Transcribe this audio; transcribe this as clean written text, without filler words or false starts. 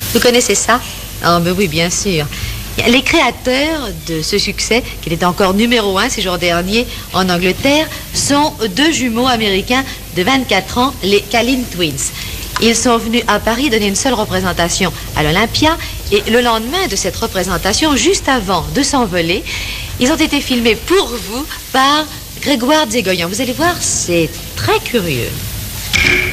Vous connaissez ça? Ah, ben oui, bien sûr. Les créateurs de ce succès, qui était encore numéro 1 ces jours derniers en Angleterre, sont deux jumeaux américains de 24 ans, les Kalin Twins. Ils sont venus à Paris donner une seule représentation à l'Olympia et le lendemain de cette représentation, juste avant de s'envoler, ils ont été filmés pour vous par Grégoire Dzegoyan. Vous allez voir, c'est très curieux.